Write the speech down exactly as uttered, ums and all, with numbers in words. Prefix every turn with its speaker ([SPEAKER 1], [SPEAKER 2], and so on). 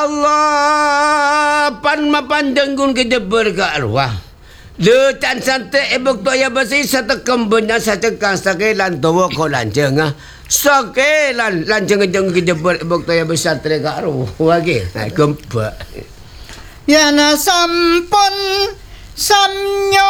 [SPEAKER 1] Allah pan mapandanggun kejeber ke arwah. Letan santai ebok toya basi satu kembenya satu kang sakelan towo ko lanjeng ah. Sakelan lanjeng jeng kejeber ebok toya basi satu ke arwah lagi. Nah gempa.
[SPEAKER 2] Ya na sampun samyo